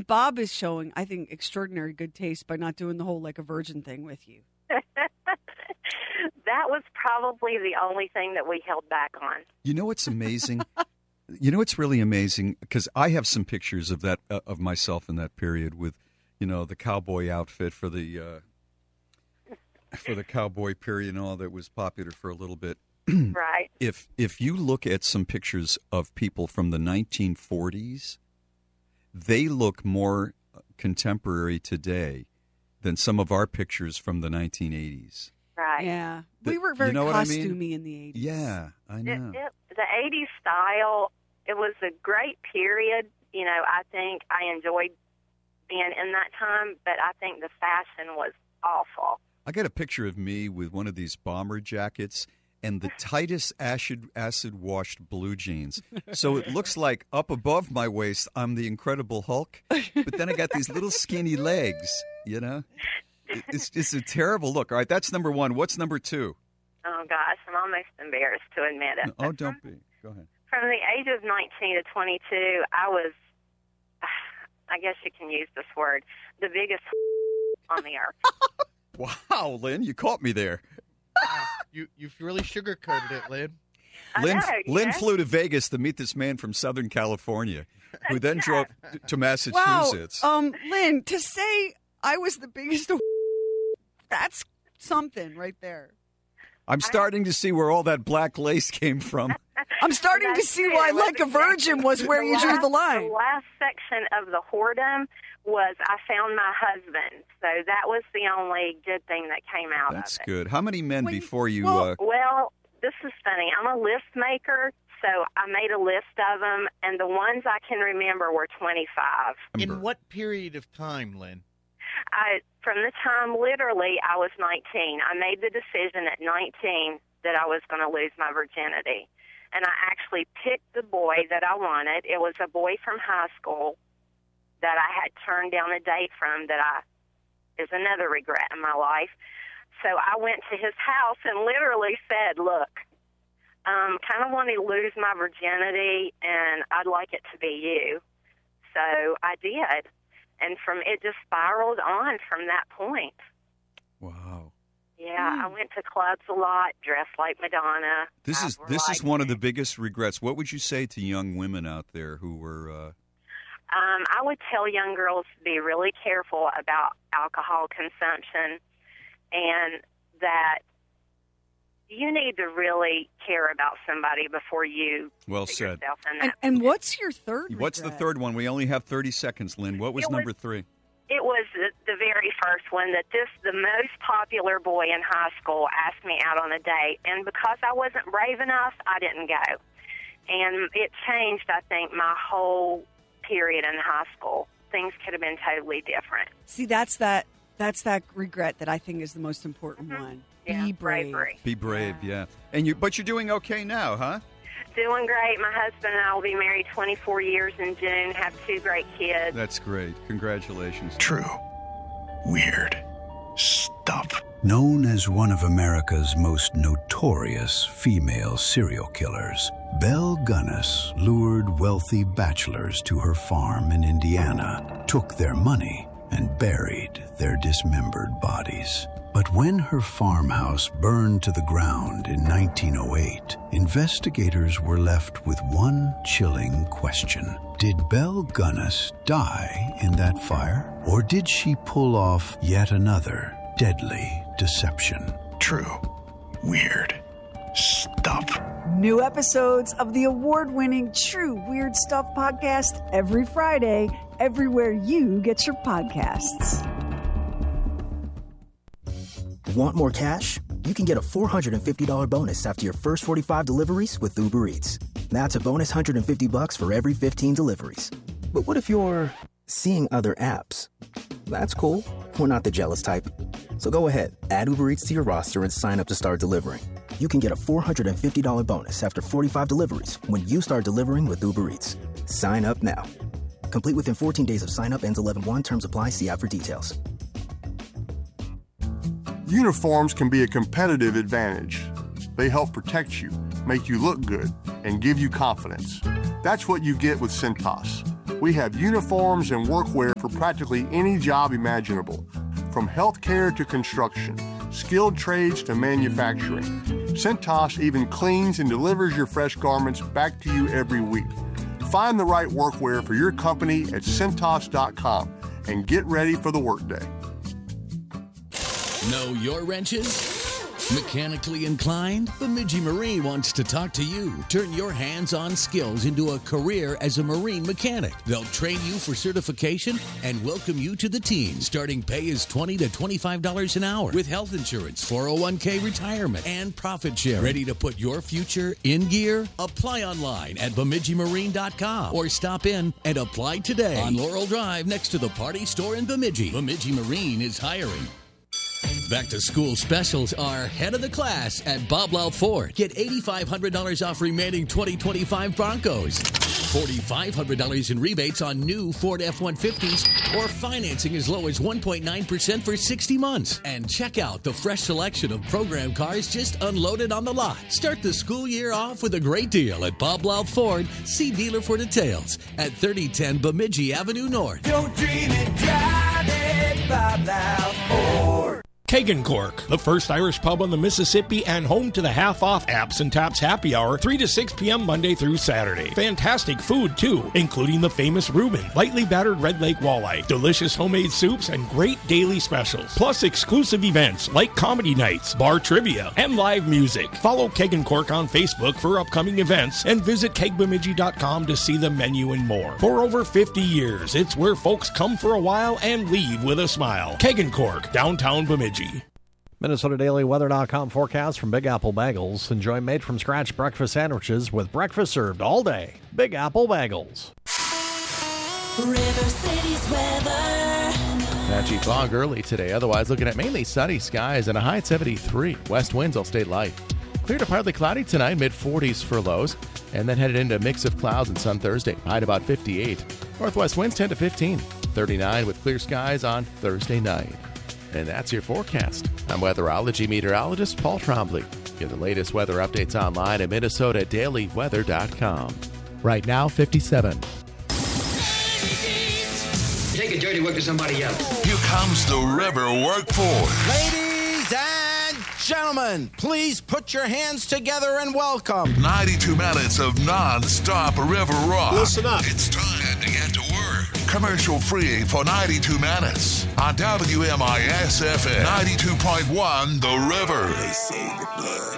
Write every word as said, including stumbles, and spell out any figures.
And Bob is showing, I think, extraordinary good taste by not doing the whole like a virgin thing with you. That was probably the only thing that we held back on. You know what's amazing? You know what's really amazing? Because I have some pictures of that uh, of myself in that period with, you know, the cowboy outfit for the uh, for the cowboy period and all that was popular for a little bit. Right. If if you look at some pictures of people from the nineteen forties, they look more contemporary today than some of our pictures from the nineteen eighties. Right. Yeah. The- we were very you know what I costumey mean? in the eighties. Yeah, I It, know. it, the eighties style, it was a great period. You know, I think I enjoyed being in that time, but I think the fashion was awful. I got a picture of me with one of these bomber jackets and the tightest acid acid washed blue jeans. So it looks like up above my waist I'm the Incredible Hulk, but then I got these little skinny legs, you know? It's it's a terrible look. All right, that's number one. What's number two? Oh, gosh, I'm almost embarrassed to admit it. Oh, don't be. Go ahead. From the age of nineteen to twenty-two, I was, I guess you can use this word, the biggest on the earth. Wow, Lynn, you caught me there. Wow, you, you've really sugarcoated it, Lynn. I Lynn, know, you Lynn know? flew to Vegas to meet this man from Southern California, who then drove to Wow. Massachusetts. Um, Lynn, to say I was the biggest, that's something right there. I'm starting to see where all that black lace came from. I'm starting to That's see true. why It was Like a Virgin was where you drew last- the line. The last section of the whoredom was I found my husband. So that was the only good thing that came out That's of it. good. How many men Wait, before you? well- uh, Well, this is funny. I'm a list maker, so I made a list of them, and the ones I can remember were twenty-five. remember? In what period of time, Lynn? I, from the time literally I was nineteen, I made the decision at nineteen that I was going to lose my virginity. And I actually picked the boy that I wanted. It was a boy from high school that I had turned down a date from that I is another regret in my life. So I went to his house and literally said, look, um, kind of want to lose my virginity, and I'd like it to be you. So I did. And from it just spiraled on from that point. Wow. Yeah, I went to clubs a lot, dressed like Madonna. This I is this is liked one of it. the biggest regrets. What would you say to young women out there who were? Uh, Um, I would tell young girls to be really careful about alcohol consumption, and that you need to really care about somebody before you well put said. yourself in And, that. and what's your third What's the regret? third one? We only have thirty seconds, Lynn. What was It was- number three? It was the, the very first one that this the most popular boy in high school asked me out on a date, and because I wasn't brave enough, I didn't go. And it changed, I think, my whole period in high school. Things could have been totally different. See, that's that. That's that regret that I think is the most important Mhm. one. Yeah, Be brave. bravery. Be brave, yeah. And you, but you're doing okay now, huh? Doing great. My husband and I will be married twenty-four years in June, have two great kids. That's great. Congratulations. True. Weird. Stuff. Known as one of America's most notorious female serial killers, Belle Gunness lured wealthy bachelors to her farm in Indiana, took their money, and buried their dismembered bodies. But when her farmhouse burned to the ground in nineteen oh eight, investigators were left with one chilling question. Did Belle Gunness die in that fire? Or did she pull off yet another deadly deception? True. Weird. Stuff. New episodes of the award-winning True Weird Stuff podcast every Friday, everywhere you get your podcasts. Want more cash? You can get a four hundred fifty dollars bonus after your first forty-five deliveries with Uber Eats. That's a bonus one hundred fifty bucks for every fifteen deliveries. But what if you're seeing other apps? That's cool. We're not the jealous type. So go ahead, add Uber Eats to your roster and sign up to start delivering. You can get a four hundred fifty dollars bonus after forty-five deliveries when you start delivering with Uber Eats. Sign up now. Complete within fourteen days of sign up, ends eleven one. Terms apply. See app for details. Uniforms can be a competitive advantage. They help protect you, make you look good, and give you confidence. That's what you get with Cintas. We have uniforms and workwear for practically any job imaginable, from healthcare to construction, skilled trades to manufacturing. Cintas even cleans and delivers your fresh garments back to you every week. Find the right workwear for your company at Cintas dot com and get ready for the workday. Know your wrenches? Mechanically inclined? Bemidji Marine wants to talk to you. Turn your hands-on skills into a career as a marine mechanic. They'll train you for certification and welcome you to the team. Starting pay is twenty to twenty-five dollars an hour with health insurance, four oh one k retirement, and profit share. Ready to put your future in gear? Apply online at Bemidji Marine dot com or stop in and apply today on Laurel Drive next to the Party Store in Bemidji. Bemidji Marine is hiring. Back to school specials are head of the class at Bob Loud Ford. Get eight thousand five hundred dollars off remaining twenty twenty-five Broncos. four thousand five hundred dollars in rebates on new Ford F one fifties or financing as low as one point nine percent for sixty months. And check out the fresh selection of program cars just unloaded on the lot. Start the school year off with a great deal at Bob Loud Ford. See dealer for details at thirty ten Bemidji Avenue North. Don't dream it, drive it, Bob Loud Ford. Kagan Cork, the first Irish pub on the Mississippi and home to the half-off Apps and Taps happy hour, three to six p.m. Monday through Saturday. Fantastic food, too, including the famous Reuben, lightly battered Red Lake walleye, delicious homemade soups, and great daily specials. Plus exclusive events like comedy nights, bar trivia, and live music. Follow Kagan Cork on Facebook for upcoming events and visit keg bemidji dot com to see the menu and more. For over fifty years, it's where folks come for a while and leave with a smile. Kagan Cork, downtown Bemidji. Minnesota Daily Weather dot com forecast from Big Apple Bagels. Enjoy made-from-scratch breakfast sandwiches with breakfast served all day. Big Apple Bagels. River City's weather. Patchy fog early today. Otherwise, looking at mainly sunny skies and a high at seventy-three. West winds will stay light. Clear to partly cloudy tonight, mid forties for lows. And then headed into a mix of clouds and sun Thursday. High at about fifty-eight. Northwest winds ten to fifteen. thirty-nine with clear skies on Thursday night. And that's your forecast. I'm weatherology meteorologist Paul Trombley. Get the latest weather updates online at Minnesota Daily Weather dot com. Right now, fifty-seven. Take a dirty work to somebody else. Here comes the River Workforce. Ladies and gentlemen, please put your hands together and welcome. ninety-two minutes of non-stop river rock. Listen up. It's time to get to work. Commercial free for ninety-two minutes on W M I S F M ninety-two point one The River. They say the blood